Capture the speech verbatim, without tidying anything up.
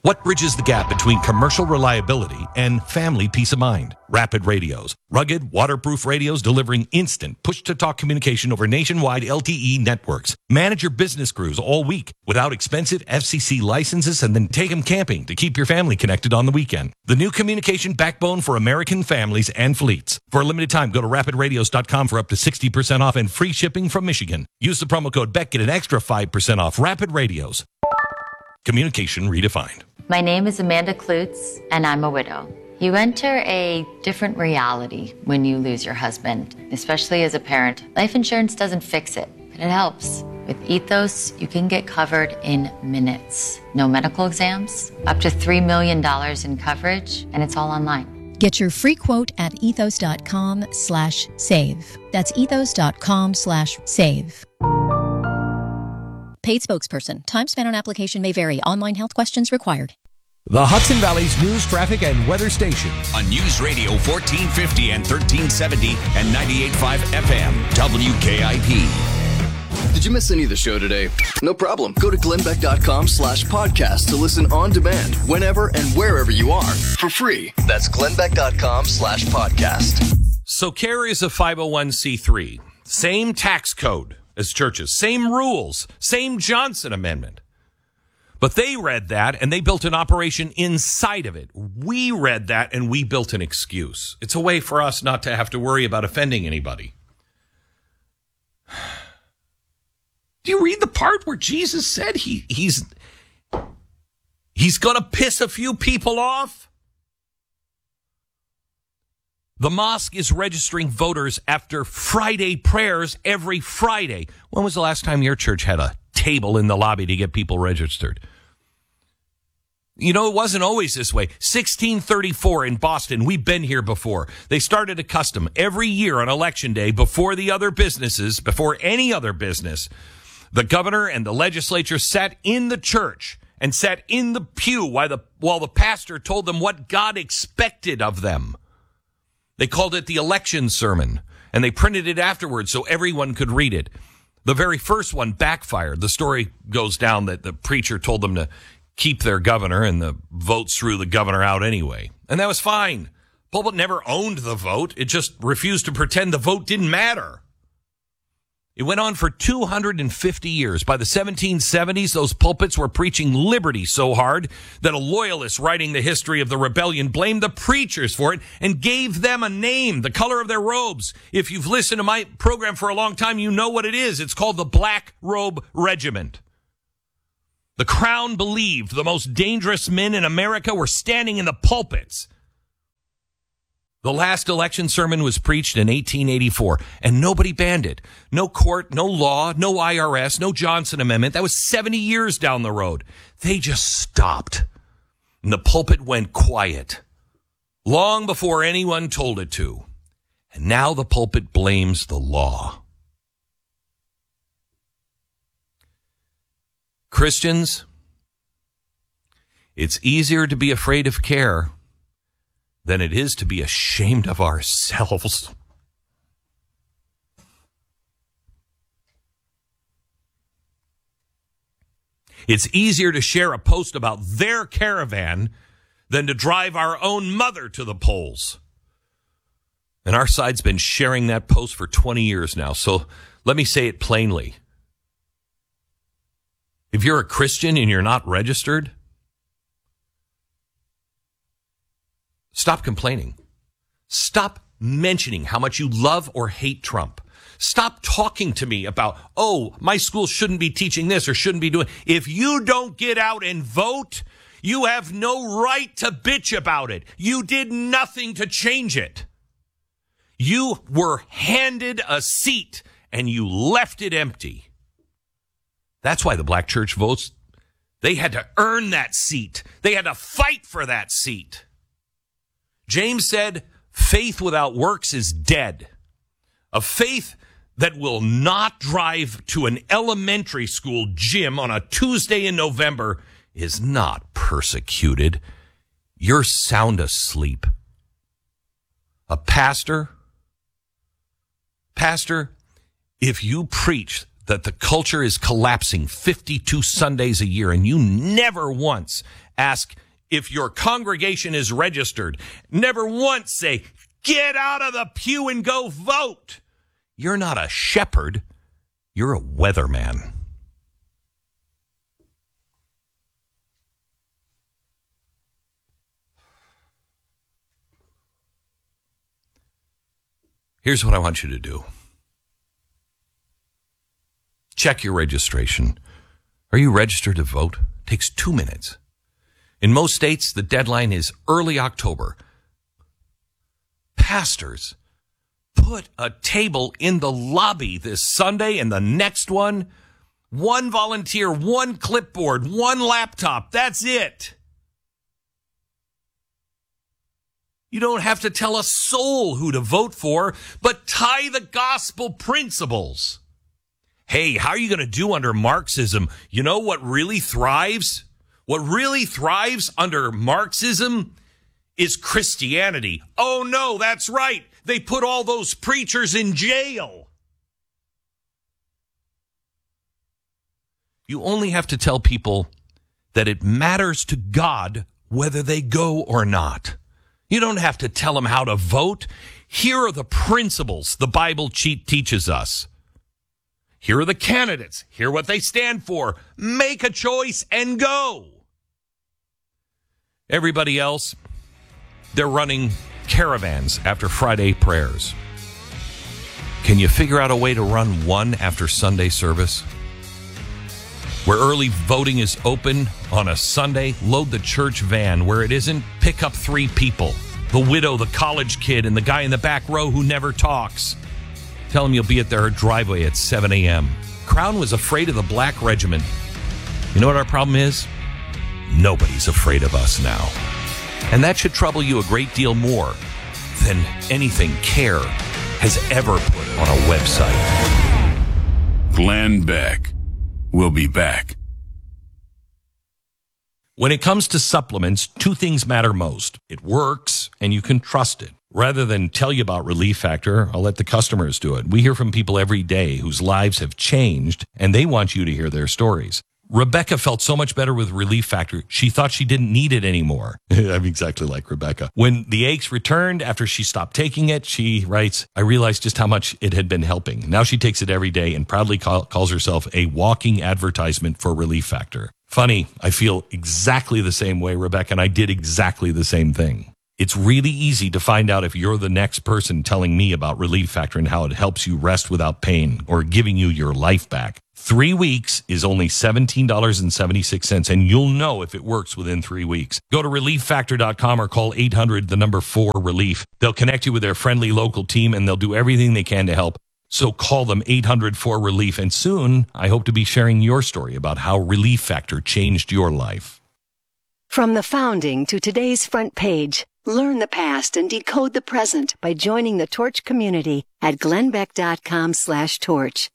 What bridges the gap between commercial reliability and family peace of mind? Rapid Radios. Rugged, waterproof radios delivering instant push-to-talk communication over nationwide L T E networks. Manage your business crews all week without expensive F C C licenses, and then take them camping to keep your family connected on the weekend. The new communication backbone for American families and fleets. For a limited time, go to rapid radios dot com for up to sixty percent off and free shipping from Michigan. Use the promo code Beck, get an extra five percent off. Rapid Radios. Communication redefined. My name is Amanda Klutz, and I'm a widow. You enter a different reality when you lose your husband, especially as a parent. Life insurance doesn't fix it, but it helps. With Ethos, you can get covered in minutes. No medical exams, up to three million dollars in coverage, and it's all online. Get your free quote at ethos.com slash save. That's ethos.com slash save. Paid spokesperson. Time spent on application may vary. Online health questions required. The Hudson Valley's news, traffic, and weather station. On News Radio fourteen fifty and thirteen seventy and ninety-eight point five F M, W K I P. Did you miss any of the show today? No problem. Go to glennbeck.com slash podcast to listen on demand whenever and wherever you are for free. That's glennbeck.com slash podcast. So CARE is a five oh one c three. Same tax code as churches. Same rules. Same Johnson Amendment. But they read that and they built an operation inside of it. We read that and we built an excuse. It's a way for us not to have to worry about offending anybody. Do you read the part where Jesus said he he's he's going to piss a few people off? The mosque is registering voters after Friday prayers every Friday. When was the last time your church had a table in the lobby to get people registered? You know, it wasn't always this way. sixteen thirty-four in Boston, we've been here before. They started a custom every year on Election Day before the other businesses, before any other business. The governor and the legislature sat in the church and sat in the pew while the, while the pastor told them what God expected of them. They called it the election sermon, and they printed it afterwards so everyone could read it. The very first one backfired. The story goes down that the preacher told them to keep their governor, and the votes threw the governor out anyway. And that was fine. Pulpit never owned the vote. It just refused to pretend the vote didn't matter. It went on for two hundred fifty years. By the seventeen seventies, those pulpits were preaching liberty so hard that a loyalist writing the history of the rebellion blamed the preachers for it and gave them a name, the color of their robes. If you've listened to my program for a long time, you know what it is. It's called the Black Robe Regiment. The Crown believed the most dangerous men in America were standing in the pulpits. The last election sermon was preached in eighteen eighty-four, and nobody banned it. No court, no law, no I R S, no Johnson Amendment. That was seventy years down the road. They just stopped, and the pulpit went quiet long before anyone told it to. And now the pulpit blames the law. Christians, it's easier to be afraid of CARE than it is to be ashamed of ourselves. It's easier to share a post about their caravan than to drive our own mother to the polls. And our side's been sharing that post for twenty years now, so let me say it plainly. If you're a Christian and you're not registered, stop complaining. Stop mentioning how much you love or hate Trump. Stop talking to me about, oh, my school shouldn't be teaching this or shouldn't be doing. If you don't get out and vote, you have no right to bitch about it. You did nothing to change it. You were handed a seat and you left it empty. That's why the black church votes. They had to earn that seat. They had to fight for that seat. James said, faith without works is dead. A faith that will not drive to an elementary school gym on a Tuesday in November is not persecuted. You're sound asleep. A pastor, pastor, if you preach that the culture is collapsing fifty-two Sundays a year, and you never once ask if your congregation is registered. Never once say, get out of the pew and go vote. You're not a shepherd. You're a weatherman. Here's what I want you to do. Check your registration. Are you registered to vote? It takes two minutes. In most states, the deadline is early October. Pastors, put a table in the lobby this Sunday and the next one. One volunteer, one clipboard, one laptop. That's it. You don't have to tell a soul who to vote for, but tie the gospel principles. Hey, how are you going to do under Marxism? You know what really thrives? What really thrives under Marxism is Christianity. Oh, no, that's right. They put all those preachers in jail. You only have to tell people that it matters to God whether they go or not. You don't have to tell them how to vote. Here are the principles the Bible teaches us. Here are the candidates. Here are what they stand for. Make a choice and go. Everybody else, they're running caravans after Friday prayers. Can you figure out a way to run one after Sunday service? Where early voting is open on a Sunday, load the church van. Where it isn't, pick up three people. The widow, the college kid, and the guy in the back row who never talks. Tell them you'll be at their driveway at seven a.m. Crown was afraid of the black regiment. You know what our problem is? Nobody's afraid of us now. And that should trouble you a great deal more than anything CARE has ever put on a website. Glenn Beck. We'll be back. When it comes to supplements, two things matter most. It works, and you can trust it. Rather than tell you about Relief Factor, I'll let the customers do it. We hear from people every day whose lives have changed, and they want you to hear their stories. Rebecca felt so much better with Relief Factor, she thought she didn't need it anymore. I'm exactly like Rebecca. When the aches returned after she stopped taking it, she writes, I realized just how much it had been helping. Now she takes it every day and proudly call, calls herself a walking advertisement for Relief Factor. Funny, I feel exactly the same way, Rebecca, and I did exactly the same thing. It's really easy to find out if you're the next person telling me about Relief Factor and how it helps you rest without pain or giving you your life back. Three weeks is only seventeen dollars and seventy-six cents, and you'll know if it works within three weeks. Go to relief factor dot com or call eight hundred, the number four, relief. They'll connect you with their friendly local team, and they'll do everything they can to help. So call them eight hundred, four, relief, and soon I hope to be sharing your story about how Relief Factor changed your life. From the founding to today's front page, learn the past and decode the present by joining the Torch community at glenn beck dot com slash torch.